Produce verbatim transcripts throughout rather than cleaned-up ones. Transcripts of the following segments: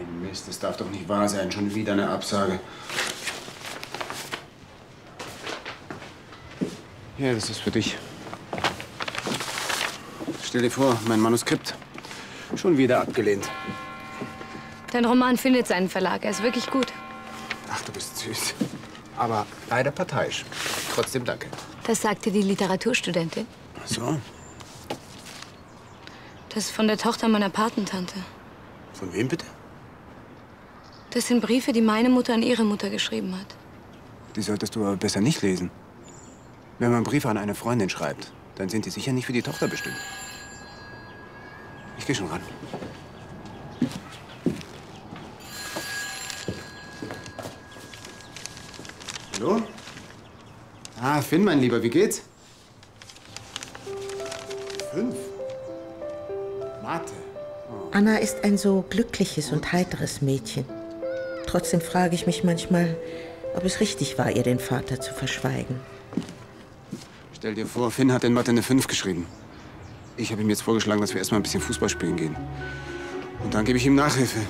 Mist, das darf doch nicht wahr sein. Schon wieder eine Absage. Hier, das ist für dich. Stell dir vor, mein Manuskript. Schon wieder abgelehnt. Dein Roman findet seinen Verlag. Er ist wirklich gut. Ach, du bist süß. Aber leider parteiisch. Trotzdem danke. Das sagte die Literaturstudentin. Ach so. Das ist von der Tochter meiner Patentante. Von wem bitte? Das sind Briefe, die meine Mutter an ihre Mutter geschrieben hat. Die solltest du aber besser nicht lesen. Wenn man Briefe an eine Freundin schreibt, dann sind die sicher nicht für die Tochter bestimmt. Ich gehe schon ran. Hallo? Ah, Finn, mein Lieber, wie geht's? Fünf. Mathe. Oh. Anna ist ein so glückliches und heiteres Mädchen. Trotzdem frage ich mich manchmal, ob es richtig war, ihr den Vater zu verschweigen. Stell dir vor, Finn hat in Mathe eine fünf geschrieben. Ich habe ihm jetzt vorgeschlagen, dass wir erstmal ein bisschen Fußball spielen gehen. Und dann gebe ich ihm Nachhilfe.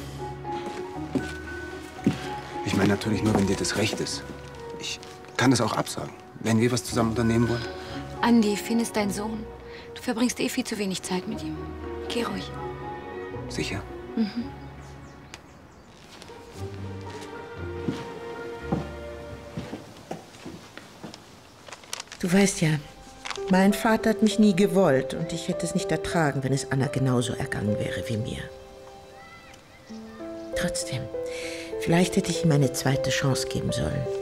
Ich meine natürlich nur, wenn dir das recht ist. Ich kann das auch absagen, wenn wir was zusammen unternehmen wollen. Andi, Finn ist dein Sohn. Du verbringst eh viel zu wenig Zeit mit ihm. Geh ruhig. Sicher? Mhm. Du weißt ja, mein Vater hat mich nie gewollt und ich hätte es nicht ertragen, wenn es Anna genauso ergangen wäre wie mir. Trotzdem, vielleicht hätte ich ihm eine zweite Chance geben sollen.